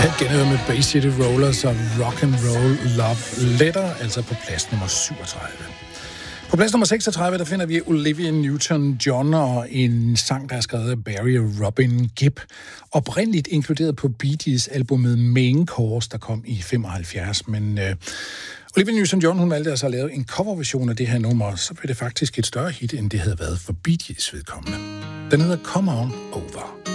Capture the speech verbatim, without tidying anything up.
Genhør med Bay City Rollers og Rock and Roll Love Letter, altså på plads nummer syvogtredive. På plads nummer seksogtredive, der finder vi Olivia Newton-John og en sang, der er skrevet af Barry og Robin Gibb. Oprindeligt inkluderet på Bee Gees albumet Main Course, der kom i femoghalvfjerds, men øh, Olivia Newton-John, hun valgte altså at lave en coverversion af det her nummer, så blev det faktisk et større hit, end det havde været for Bee Gees vedkommende. Den hedder Come On Over.